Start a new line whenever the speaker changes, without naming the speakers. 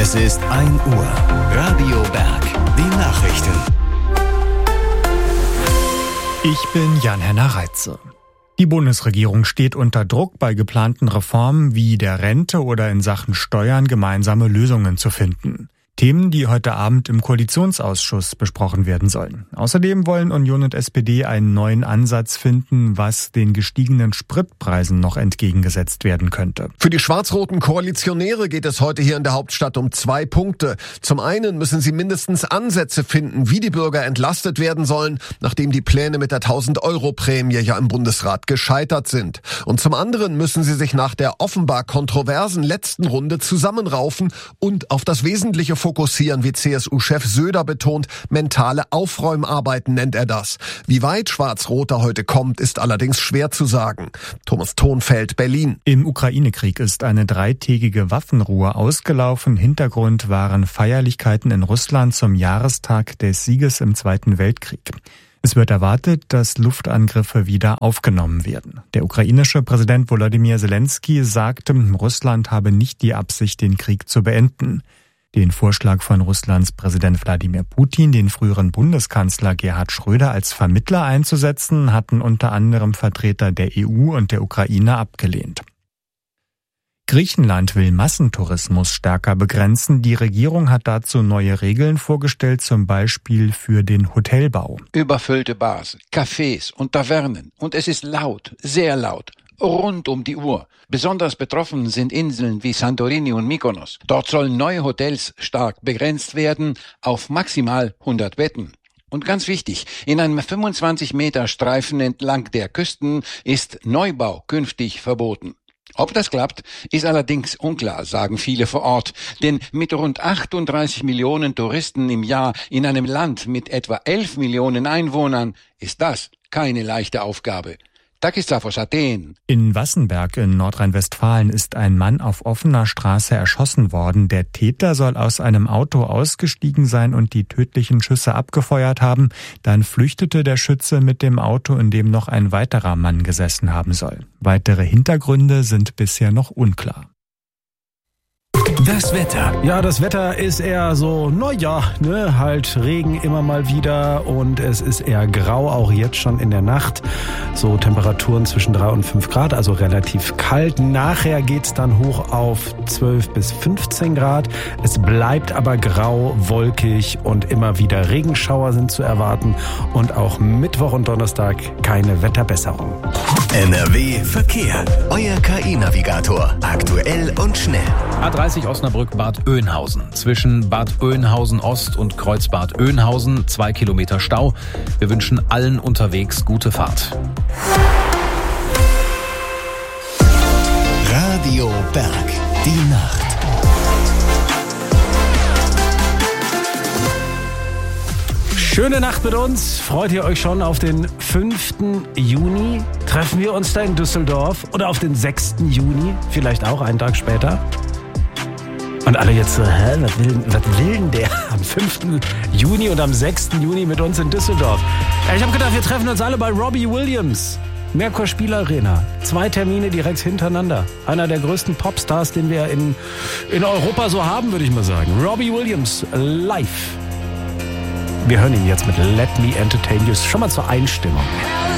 Es ist 1 Uhr. Radio Berg. Die Nachrichten.
Ich bin Jan-Henner Reitze. Die Bundesregierung steht unter Druck, bei geplanten Reformen wie der Rente oder in Sachen Steuern gemeinsame Lösungen zu finden. Themen, die heute Abend im Koalitionsausschuss besprochen werden sollen. Außerdem wollen Union und SPD einen neuen Ansatz finden, was den gestiegenen Spritpreisen noch entgegengesetzt werden könnte.
Für die schwarz-roten Koalitionäre geht es heute hier in der Hauptstadt um 2 Punkte. Zum einen müssen sie mindestens Ansätze finden, wie die Bürger entlastet werden sollen, nachdem die Pläne mit der 1000-Euro-Prämie ja im Bundesrat gescheitert sind. Und zum anderen müssen sie sich nach der offenbar kontroversen letzten Runde zusammenraufen und auf das Wesentliche fokussieren, wie CSU-Chef Söder betont. Mentale Aufräumarbeiten nennt er das. Wie weit Schwarz-Rot heute kommt, ist allerdings schwer zu sagen. Thomas Thonfeld, Berlin.
Im Ukraine-Krieg ist eine 3-tägige Waffenruhe ausgelaufen. Hintergrund waren Feierlichkeiten in Russland zum Jahrestag des Sieges im Zweiten Weltkrieg. Es wird erwartet, dass Luftangriffe wieder aufgenommen werden. Der ukrainische Präsident Volodymyr Zelensky sagte, Russland habe nicht die Absicht, den Krieg zu beenden. Den Vorschlag von Russlands Präsident Wladimir Putin, den früheren Bundeskanzler Gerhard Schröder als Vermittler einzusetzen, hatten unter anderem Vertreter der EU und der Ukraine abgelehnt. Griechenland will Massentourismus stärker begrenzen. Die Regierung hat dazu neue Regeln vorgestellt, zum Beispiel für den Hotelbau.
Überfüllte Bars, Cafés und Tavernen. Und es ist laut, sehr laut. Rund um die Uhr. Besonders betroffen sind Inseln wie Santorini und Mykonos. Dort sollen neue Hotels stark begrenzt werden auf maximal 100 Betten. Und ganz wichtig, in einem 25-Meter-Streifen entlang der Küsten ist Neubau künftig verboten. Ob das klappt, ist allerdings unklar, sagen viele vor Ort. Denn mit rund 38 Millionen Touristen im Jahr in einem Land mit etwa 11 Millionen Einwohnern ist das keine leichte Aufgabe. Takis Athen.
In Wassenberg in Nordrhein-Westfalen ist ein Mann auf offener Straße erschossen worden. Der Täter soll aus einem Auto ausgestiegen sein und die tödlichen Schüsse abgefeuert haben. Dann flüchtete der Schütze mit dem Auto, in dem noch ein weiterer Mann gesessen haben soll. Weitere Hintergründe sind bisher noch unklar.
Das Wetter.
Ja, das Wetter ist eher so, halt Regen immer mal wieder und es ist eher grau, auch jetzt schon in der Nacht. So Temperaturen zwischen 3 und 5 Grad, also relativ kalt. Nachher geht's dann hoch auf 12 bis 15 Grad. Es bleibt aber grau, wolkig und immer wieder Regenschauer sind zu erwarten. Und auch Mittwoch und Donnerstag keine Wetterbesserung.
NRW Verkehr. Euer KI-Navigator. Aktuell und schnell.
A30 Osnabrück-Bad Oeynhausen. Zwischen Bad Oeynhausen Ost und Kreuzbad Oeynhausen 2 Kilometer Stau. Wir wünschen allen unterwegs gute Fahrt.
Radio Berg. Die Nacht.
Schöne Nacht mit uns. Freut ihr euch schon auf den 5. Juni? Treffen wir uns da in Düsseldorf? Oder auf den 6. Juni? Vielleicht auch einen Tag später? Und alle jetzt so, was will denn der am 5. Juni und am 6. Juni mit uns in Düsseldorf? Ja, ich habe gedacht, wir treffen uns alle bei Robbie Williams. Merkur Spielarena. 2 Termine direkt hintereinander. Einer der größten Popstars, den wir in Europa so haben, würde ich mal sagen. Robbie Williams live. Wir hören ihn jetzt mit Let Me Entertain You. Schon mal zur Einstimmung.